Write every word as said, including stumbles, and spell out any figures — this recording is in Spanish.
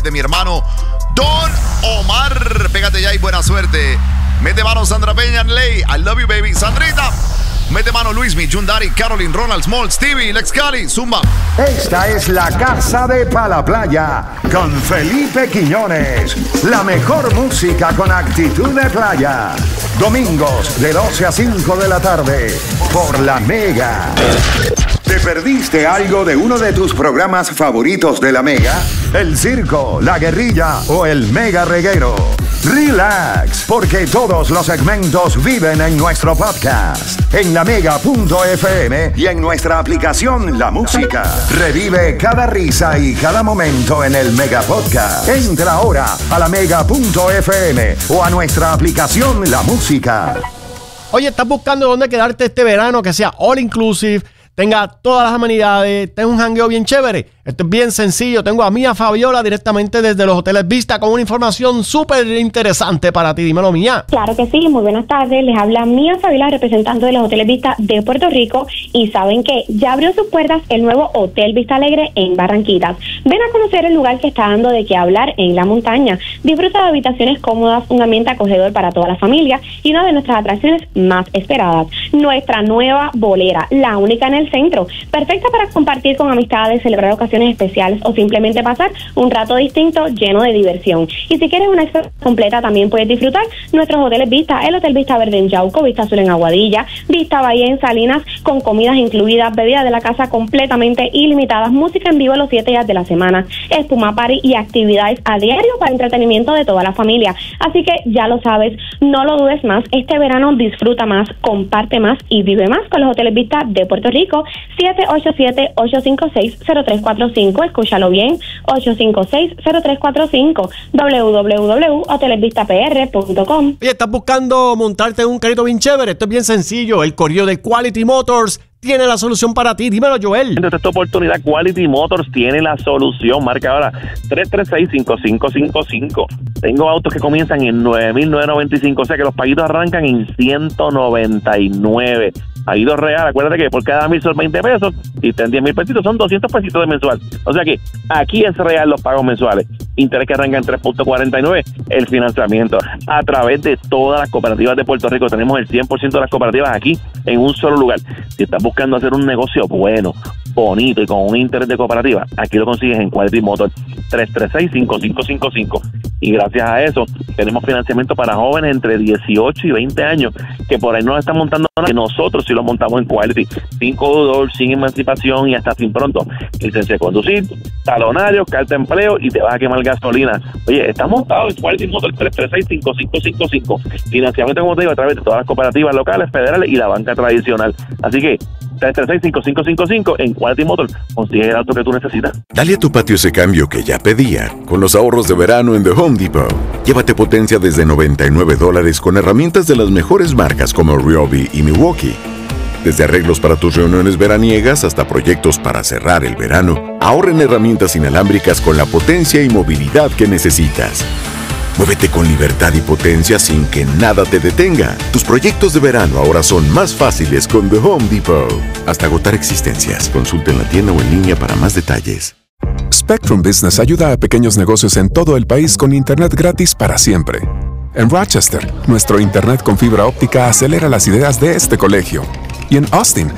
de mi hermano Don Omar. Pégate ya y buena suerte. Mete mano Sandra Peña, Ley. I love you, baby. Sandrita. Mete mano Luismi, Jundari, Caroline, Ronald, Small, Stevie, Lex Cali, Zumba. Esta es la casa de Pa' la Playa con Felipe Quiñones. La mejor música con actitud de playa. Domingos de doce a cinco de la tarde por La Mega. ¿Te perdiste algo de uno de tus programas favoritos de La Mega? El circo, la guerrilla o el mega reguero. Relax, porque todos los segmentos viven en nuestro podcast, en la mega punto efe eme y en nuestra aplicación La Música. Revive cada risa y cada momento en el Mega Podcast. Entra ahora a la mega punto efe eme o a nuestra aplicación La Música. Oye, ¿estás buscando dónde quedarte este verano que sea all inclusive, tenga todas las amenidades, tenga un jangueo bien chévere? Esto es bien sencillo. Tengo a Mía Fabiola directamente desde los Hoteles Vista con una información súper interesante para ti. Dímelo, Mía. Claro que sí, muy buenas tardes. Les habla Mía Fabiola, representante de los Hoteles Vista de Puerto Rico. Y saben que ya abrió sus puertas el nuevo Hotel Vista Alegre en Barranquitas. Ven a conocer el lugar que está dando de qué hablar en la montaña. Disfruta de habitaciones cómodas, un ambiente acogedor para toda la familia y una de nuestras atracciones más esperadas, nuestra nueva bolera, la única en el centro, perfecta para compartir con amistades, celebrar ocasiones especiales o simplemente pasar un rato distinto lleno de diversión. Y si quieres una experiencia completa, también puedes disfrutar nuestros hoteles Vista, el Hotel Vista Verde en Yauco, Vista Azul en Aguadilla, Vista Bahía en Salinas, con comidas incluidas, bebidas de la casa completamente ilimitadas, música en vivo los siete días de la semana, espuma party y actividades a diario para entretenimiento de toda la familia. Así que ya lo sabes, no lo dudes más, este verano disfruta más, comparte más y vive más con los Hoteles Vista de Puerto Rico. Siete ocho siete, ocho cinco seis, cero tres cuatro cinco, escúchalo bien, ocho cinco seis, cero tres cuatro cinco, doble u doble u doble u punto hoteles vista p r punto com. Oye, ¿estás buscando montarte en un carrito bien chévere? Esto es bien sencillo. El corillo de Quality Motors tiene la solución para ti. Dímelo, Joel. Desde esta oportunidad, Quality Motors tiene la solución. Marca ahora tres tres seis, cinco cinco cinco cinco. Tengo autos que comienzan en nueve mil novecientos noventa y cinco, o sea que los paguitos arrancan en ciento noventa y nueve. Paguitos real, acuérdate que por cada mil son veinte pesos y ten diez mil pesitos, son doscientos pesitos de mensual. O sea que aquí es real los pagos mensuales. Interés que arranca en tres punto cuarenta y nueve. El financiamiento a través de todas las cooperativas de Puerto Rico. Tenemos el cien por ciento de las cooperativas aquí en un solo lugar. Si estás buscando hacer un negocio bueno, bonito y con un interés de cooperativa, aquí lo consigues en Quality Motors, tres tres seis, cinco cinco cinco cinco. Y gracias a eso tenemos financiamiento para jóvenes entre dieciocho y veinte años que por ahí no están montando nada, que nosotros sí lo montamos en Quality, sin codudor, sin emancipación y hasta sin pronto. Licencia de conducir, talonario, carta de empleo y te vas a quemar gasolina. Oye, está montado en Quality Motors, tres tres seis, cinco cinco cinco cinco. Financiamiento, como te digo, a través de todas las cooperativas locales, federales y la banca tradicional. Así que tres tres seis, cinco cinco cinco cinco en Quality Motors. Consigue el auto que tú necesitas. Dale a tu patio ese cambio que ya pedía con los ahorros de verano en The Home Depot. Llévate potencia desde noventa y nueve dólares con herramientas de las mejores marcas como Ryobi y Milwaukee. Desde arreglos para tus reuniones veraniegas hasta proyectos para cerrar el verano, ahorra en herramientas inalámbricas con la potencia y movilidad que necesitas. Muévete con libertad y potencia sin que nada te detenga. Tus proyectos de verano ahora son más fáciles con The Home Depot. Hasta agotar existencias. Consulta en la tienda o en línea para más detalles. Spectrum Business ayuda a pequeños negocios en todo el país con internet gratis para siempre. En Rochester, nuestro internet con fibra óptica acelera las ideas de este colegio. Y en Austin,